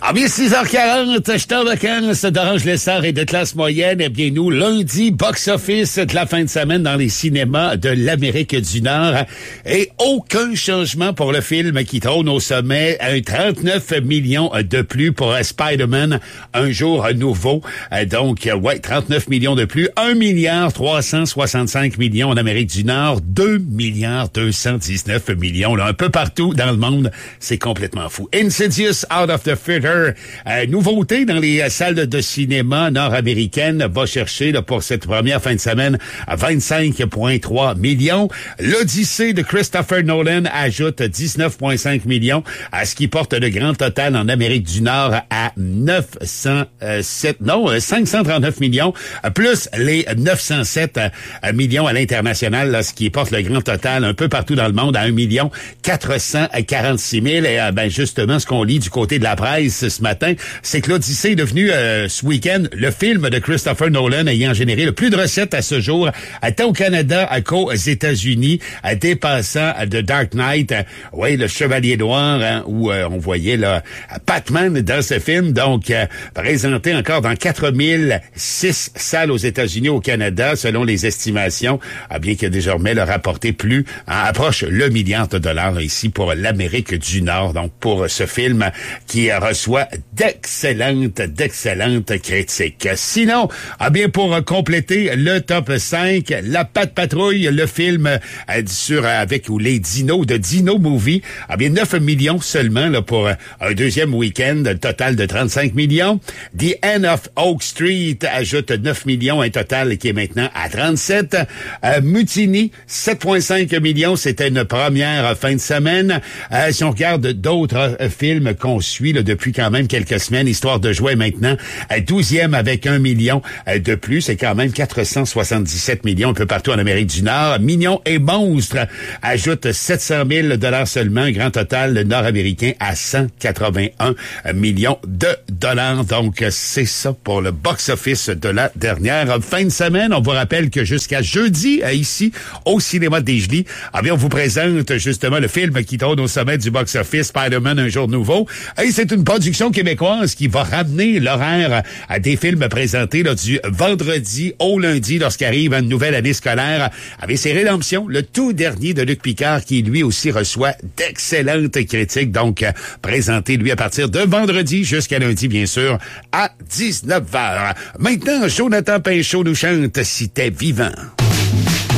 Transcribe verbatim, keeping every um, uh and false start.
Ah bien, six heures quarante, je suis en vacances d'Orange Lessard et de classe moyenne. Eh bien, nous, lundi, box-office de la fin de semaine dans les cinémas de l'Amérique du Nord. Et aucun changement pour le film qui trône au sommet. Un trente-neuf millions de plus pour Spider-Man, Un jour nouveau. Donc, ouais, trente-neuf millions de plus. un milliard trois cent soixante-cinq millions en Amérique du Nord. deux milliards deux cent dix-neuf millions, là, un peu partout dans le monde. C'est complètement fou. Insidious Out of the Theater. Euh, nouveauté dans les salles de cinéma nord-américaines, va chercher là, pour cette première fin de semaine à vingt-cinq virgule trois millions. L'Odyssée de Christopher Nolan ajoute dix-neuf virgule cinq millions, à ce qui porte le grand total en Amérique du Nord à neuf cent sept, non, cinq cent trente-neuf millions, plus les neuf cent sept millions à l'international, là, ce qui porte le grand total un peu partout dans le monde à un million quatre cent quarante-six mille. Et euh, ben justement, ce qu'on lit du côté de la presse ce matin, c'est que l'Odyssée est devenu euh, ce week-end le film de Christopher Nolan ayant généré le plus de recettes à ce jour, tant au Canada qu'aux États-Unis, dépassant The Dark Knight, euh, oui, le Chevalier Noir, hein, où euh, on voyait là Batman dans ce film, donc euh, présenté encore dans quatre mille six salles aux États-Unis, au Canada, selon les estimations, ah, bien que désormais le rapporté plus, hein, approche le milliard de dollars ici pour l'Amérique du Nord, donc pour ce film qui reçoit d'excellentes, d'excellentes critiques. Sinon, ah bien, pour compléter le top cinq, La Patte Patrouille, le film euh, sur avec ou les dinos de Dino Movie, ah bien, neuf millions seulement là, pour euh, un deuxième week-end, total de trente-cinq millions. The End of Oak Street ajoute neuf millions, un total qui est maintenant à trente-sept. Euh, Mutiny, sept virgule cinq millions, c'était une première fin de semaine. Euh, si on regarde d'autres euh, films qu'on suit là, depuis quand même quelques semaines, Histoire de jouer maintenant douzième avec un million de plus. C'est quand même quatre cent soixante-dix-sept millions un peu partout en Amérique du Nord. Mignon et Monstre ajoute sept cent mille dollars seulement, un grand total nord-américain à cent quatre-vingt-un millions de dollars. Donc, c'est ça pour le box-office de la dernière fin de semaine. On vous rappelle que jusqu'à jeudi, ici, au cinéma des Gelis, eh bien, on vous présente justement le film qui trône au sommet du box-office, Spider-Man, Un jour nouveau. Et c'est une production québécoise qui va ramener l'horaire à des films présentés là, du vendredi au lundi lorsqu'arrive une nouvelle année scolaire avec ses Rédemptions, le tout dernier de Luc Picard qui lui aussi reçoit d'excellentes critiques. Donc, euh, présenté lui à partir de vendredi jusqu'à lundi, bien sûr, à dix-neuf heures. Maintenant, Jonathan Pinchot nous chante « Si t'es vivant ».